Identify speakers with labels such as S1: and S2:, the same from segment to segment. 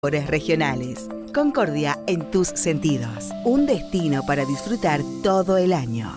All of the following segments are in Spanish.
S1: Regionales. Concordia en tus sentidos. Un destino para disfrutar todo el año.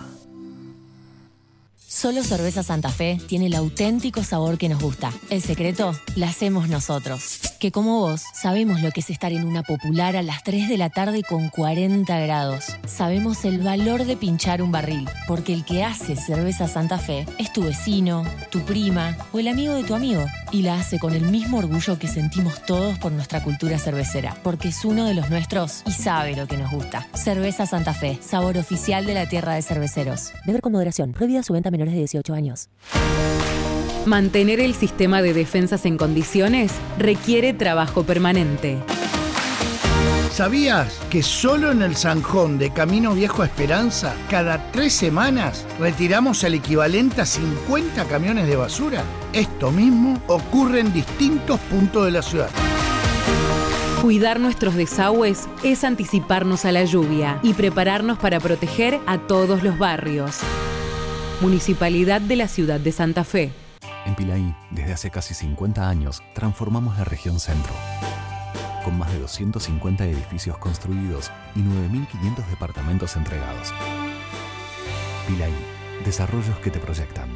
S2: Solo Cerveza Santa Fe tiene el auténtico sabor que nos gusta. El secreto la hacemos nosotros. Que como vos, sabemos lo que es estar en una popular a las 3 de la tarde con 40 grados. Sabemos el valor de pinchar un barril, porque el que hace Cerveza Santa Fe es tu vecino, tu prima o el amigo de tu amigo. Y la hace con el mismo orgullo que sentimos todos por nuestra cultura cervecera, porque es uno de los nuestros y sabe lo que nos gusta. Cerveza Santa Fe, sabor oficial de la tierra de cerveceros.
S3: Beber con moderación. Prohibida su venta a menores de 18 años.
S4: Mantener el sistema de defensas en condiciones requiere trabajo permanente.
S5: ¿Sabías que solo en el Zanjón de Camino Viejo a Esperanza, cada 3 semanas retiramos el equivalente a 50 camiones de basura? Esto mismo ocurre en distintos puntos de la ciudad.
S4: Cuidar nuestros desagües es anticiparnos a la lluvia y prepararnos para proteger a todos los barrios. Municipalidad de la Ciudad de Santa Fe.
S6: En Pilaí, desde hace casi 50 años, transformamos la región centro. Con más de 250 edificios construidos y 9.500 departamentos entregados. Pilaí, desarrollos que te proyectan.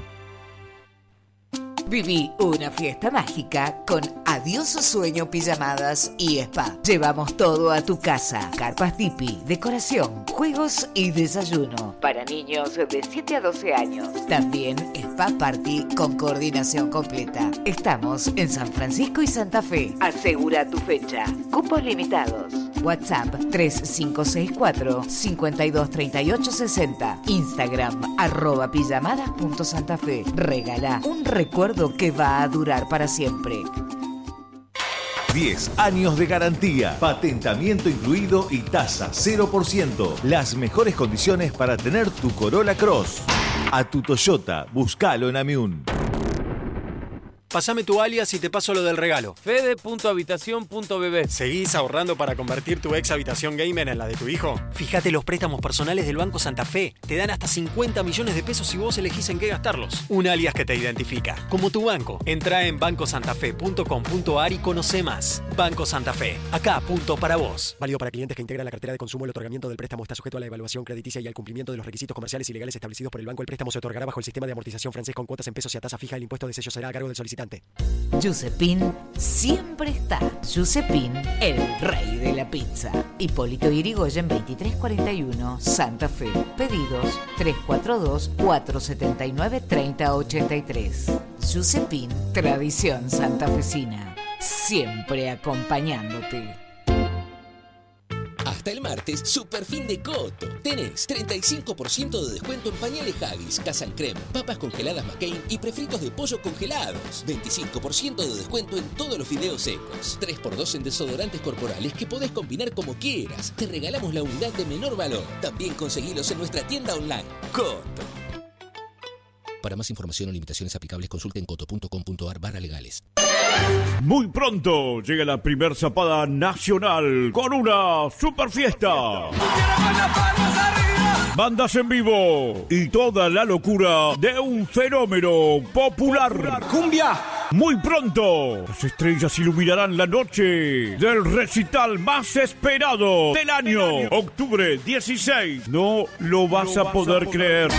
S7: Viví una fiesta mágica con Adiós Sueño Pijamadas y Spa. Llevamos todo a tu casa. Carpas tipi, decoración, juegos y desayuno. Para niños de 7 a 12 años. También Spa Party con coordinación completa. Estamos en San Francisco y Santa Fe. Asegura tu fecha. Cupos limitados. WhatsApp 3564-523860. Instagram @pijamadas.santafe. Regala un recuerdo que va a durar para siempre.
S8: 10 años de garantía, patentamiento incluido y tasa 0%. Las mejores condiciones para tener tu Corolla Cross. A tu Toyota, búscalo en Amiún.
S9: Pásame tu alias y te paso lo del regalo. Fede.habitación.bb. ¿Seguís ahorrando para convertir tu ex habitación gamer en la de tu hijo? Fíjate los préstamos personales del Banco Santa Fe. Te dan hasta 50 millones de pesos si vos elegís en qué gastarlos. Un alias que te identifica, como tu banco. Entrá en bancosantafe.com.ar y conoce más. Banco Santa Fe. Acá, punto para vos. Válido para clientes que integran la cartera de consumo. El otorgamiento del préstamo está sujeto a la evaluación crediticia y al cumplimiento de los requisitos comerciales y legales establecidos por el banco. El préstamo se otorgará bajo el sistema de amortización francés con cuotas en pesos y a tasa fija. El impuesto de sello será a cargo del solicitante.
S7: Giuseppin siempre está. Giuseppin, el rey de la pizza. Hipólito Yrigoyen 2341, Santa Fe. Pedidos 342-479-3083. Giuseppin, tradición santafesina. Siempre acompañándote.
S10: Hasta el martes, super fin de Coto. Tenés 35% de descuento en pañales Haggis, Casan Creme, papas congeladas McCain y prefritos de pollo congelados. 25% de descuento en todos los fideos secos. 3x2 en desodorantes corporales que podés combinar como quieras. Te regalamos la unidad de menor valor. También conseguilos en nuestra tienda online. Coto. Para más información o limitaciones aplicables, consulten coto.com.ar/legales.
S11: Muy pronto llega la primer zapada nacional con una super fiesta. Bandas en vivo y toda la locura de un fenómeno popular. ¡Cumbia! Muy pronto, las estrellas iluminarán la noche del recital más esperado del año. Octubre 16. No lo vas a poder creer.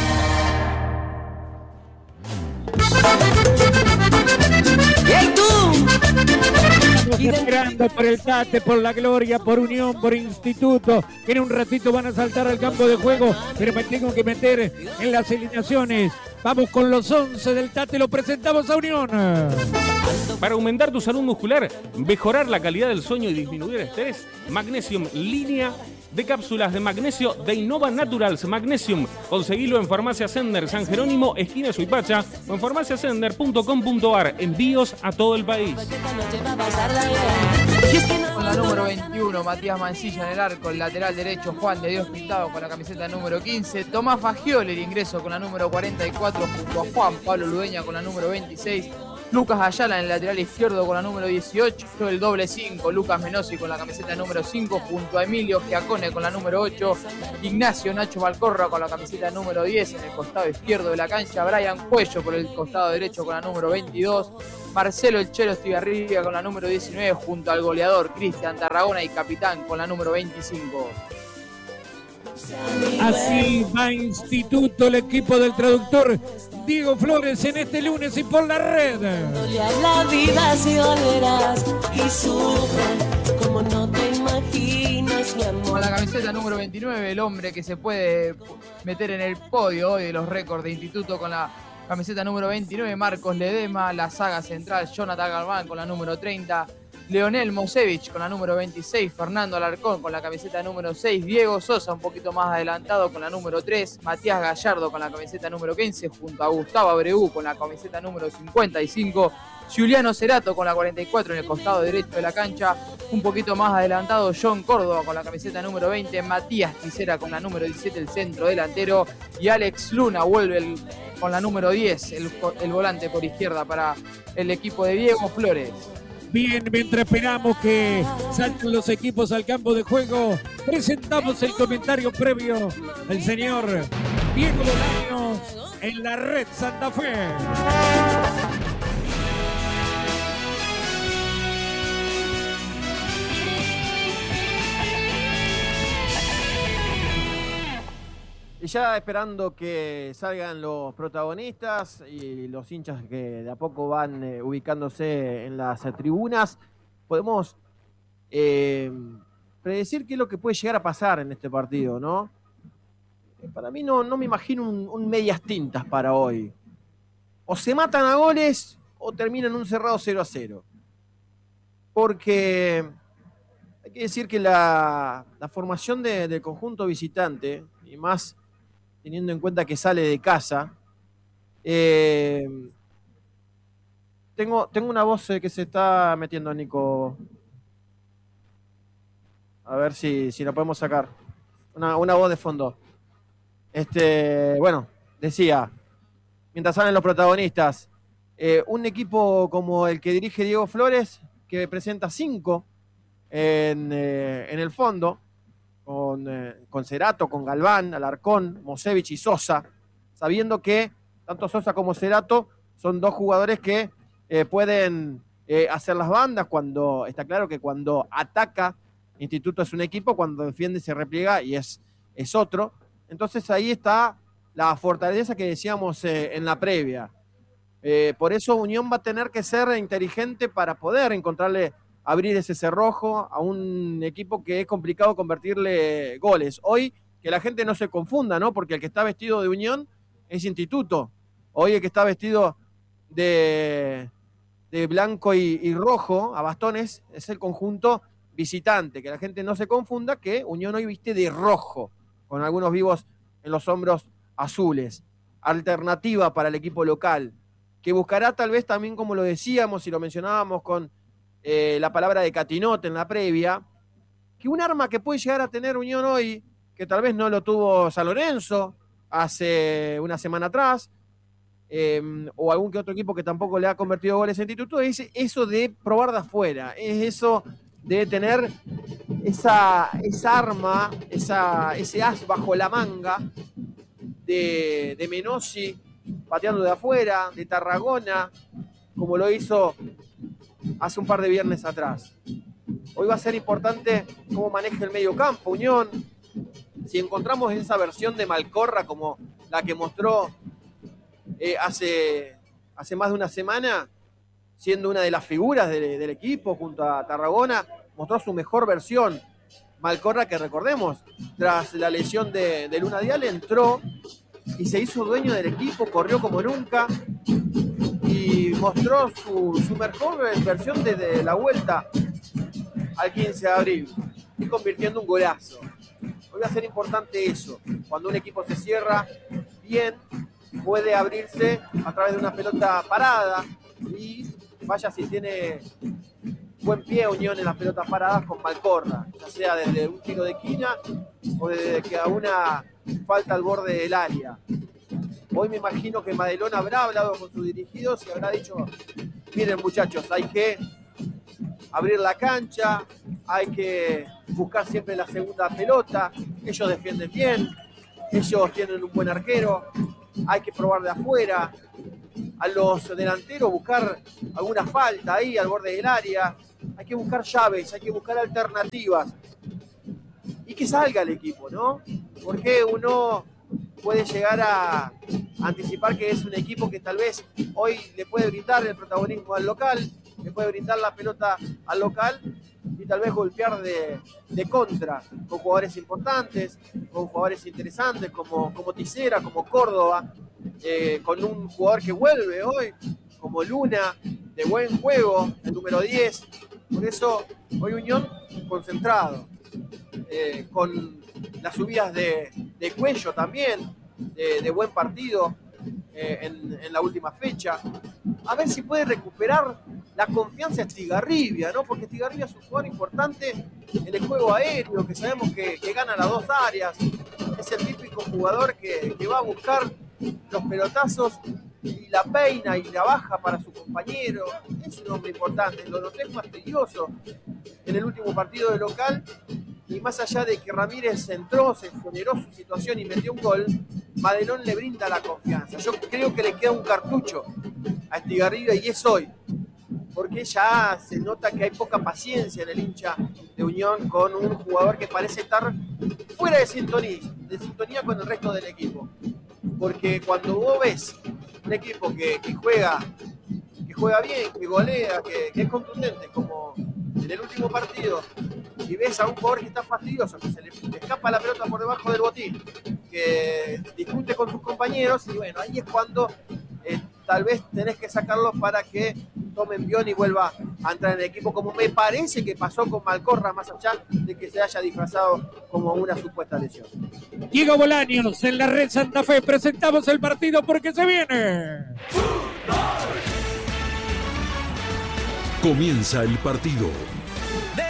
S12: ¡Hey tú! Esperando por el Tate, por la Gloria, por Unión, por Instituto, que en un ratito van a saltar al campo de juego, pero me tengo que meter en las alineaciones. Vamos con los 11 del Tate, lo presentamos a Unión.
S13: Para aumentar tu salud muscular, mejorar la calidad del sueño y disminuir el estrés, Magnesium línea de cápsulas de magnesio de Innova Naturals Magnesium. Conseguilo en Farmacia Sender San Jerónimo, esquina Suipacha, o en farmaciasender.com.ar. Envíos a todo el país.
S14: Con la número 21, Matías Mancilla en el arco, el lateral derecho, Juan de Dios Pintado con la camiseta número 15, Tomás Fagioli el ingreso con la número 44 junto a Juan Pablo Ludeña con la número 26, Lucas Ayala en el lateral izquierdo con la número 18, el doble 5, Lucas Menossi con la camiseta número 5, junto a Emilio Giacone con la número 8, Ignacio Nacho Valcorra con la camiseta número 10 en el costado izquierdo de la cancha, Brian Cuello por el costado derecho con la número 22, Marcelo El Chelo Estigarribia con la número 19, junto al goleador Cristian Tarragona y capitán con la número 25.
S12: Así va Instituto, el equipo del traductor Diego Flores en este lunes y por la red.
S15: La vida si volverás y sufre como no te imaginas, mi amor.
S14: Con la camiseta número 29, el hombre que se puede meter en el podio hoy de los récords de Instituto con la camiseta número 29, Marcos Ledema, la saga central, Jonathan Galván con la número 30, Leonel Mosevich con la número 26, Fernando Alarcón con la camiseta número 6, Diego Sosa un poquito más adelantado con la número 3, Matías Gallardo con la camiseta número 15, junto a Gustavo Abreu con la camiseta número 55, Giuliano Cerato con la 44 en el costado derecho de la cancha, un poquito más adelantado John Córdoba con la camiseta número 20, Matías Tisera con la número 17, el centro delantero, y Alex Luna vuelve con la número 10, el volante por izquierda para el equipo de Diego Flores.
S12: Bien, mientras esperamos que salten los equipos al campo de juego, presentamos el comentario previo del señor Diego Bolaños en la red Santa Fe.
S16: Y ya esperando que salgan los protagonistas y los hinchas que de a poco van ubicándose en las tribunas, podemos predecir qué es lo que puede llegar a pasar en este partido, ¿no? Para mí no me imagino un medias tintas para hoy. O se matan a goles o terminan un cerrado 0-0. Porque hay que decir que la formación del conjunto visitante, y más teniendo en cuenta que sale de casa, tengo una voz que se está metiendo, Nico. A ver si la podemos sacar. Una voz de fondo. Bueno, decía, mientras salen los protagonistas, un equipo como el que dirige Diego Flores, que presenta 5 en el fondo, con Cerato, con Galván, Alarcón, Mosevich y Sosa, sabiendo que tanto Sosa como Cerato son dos jugadores que pueden hacer las bandas. Cuando está claro que cuando ataca Instituto es un equipo, cuando defiende se repliega y es otro. Entonces ahí está la fortaleza que decíamos en la previa. Por eso Unión va a tener que ser inteligente para poder abrir ese cerrojo a un equipo que es complicado convertirle goles. Hoy, que la gente no se confunda, ¿no? Porque el que está vestido de Unión es Instituto. Hoy el que está vestido de blanco y rojo, a bastones, es el conjunto visitante. Que la gente no se confunda que Unión hoy viste de rojo, con algunos vivos en los hombros azules. Alternativa para el equipo local, que buscará tal vez también, como lo decíamos y lo mencionábamos con la palabra de Catinote en la previa, que un arma que puede llegar a tener Unión hoy, que tal vez no lo tuvo San Lorenzo hace una semana atrás, o algún que otro equipo que tampoco le ha convertido goles en Instituto, es eso de probar de afuera, es eso de tener esa arma, ese as bajo la manga de Menossi pateando de afuera, de Tarragona, como lo hizo hace un par de viernes atrás. Hoy va a ser importante cómo maneja el medio campo Unión. Si encontramos esa versión de Malcorra como la que mostró hace más de una semana, siendo una de las figuras del equipo junto a Tarragona, mostró su mejor versión. Malcorra, que recordemos, tras la lesión de Luna Dial, entró y se hizo dueño del equipo, corrió como nunca y mostró su mejor versión desde la vuelta al 15 de abril, y convirtiendo un golazo. Hoy va a ser importante eso. Cuando un equipo se cierra bien, puede abrirse a través de una pelota parada, y vaya si tiene buen pie Unión en las pelotas paradas con Malcorra, ya sea desde un tiro de esquina o desde que a una falta al borde del área. Hoy me imagino que Madelón habrá hablado con sus dirigidos y habrá dicho miren muchachos, hay que abrir la cancha, hay que buscar siempre la segunda pelota, ellos defienden bien, ellos tienen un buen arquero, hay que probar de afuera, a los delanteros buscar alguna falta ahí al borde del área, hay que buscar llaves, hay que buscar alternativas y que salga el equipo, ¿no? Porque uno puede llegar a anticipar que es un equipo que tal vez hoy le puede brindar el protagonismo al local, le puede brindar la pelota al local y tal vez golpear de contra con jugadores importantes, con jugadores interesantes como Tisera, como Córdoba, con un jugador que vuelve hoy, como Luna, de buen juego, el número 10. Por eso hoy Unión concentrado, con las subidas de Cuello también, de buen partido en la última fecha. A ver si puede recuperar la confianza de Estigarribia, ¿no? Porque Estigarribia es un jugador importante en el juego aéreo, que sabemos que gana las dos áreas. Es el típico jugador que va a buscar los pelotazos y la peina y la baja para su compañero. Es un hombre importante, lo noté fastidioso en el último partido de local. Y más allá de que Ramírez entró, se generó su situación y metió un gol, Madelón le brinda la confianza. Yo creo que le queda un cartucho a Estigarribia y es hoy, porque ya se nota que hay poca paciencia en el hincha de Unión con un jugador que parece estar fuera de sintonía con el resto del equipo. Porque cuando vos ves un equipo que juega bien, que golea, que es contundente, como en el último partido, y ves a un jugador que está fastidioso, que se le escapa la pelota por debajo del botín, que discute con sus compañeros, y bueno, ahí es cuando tal vez tenés que sacarlo para que tome envión y vuelva a entrar en el equipo, como me parece que pasó con Malcorra, más allá de que se haya disfrazado como una supuesta lesión.
S12: Diego Bolaños en la Red Santa Fe, presentamos el partido porque se viene.
S17: Comienza el partido.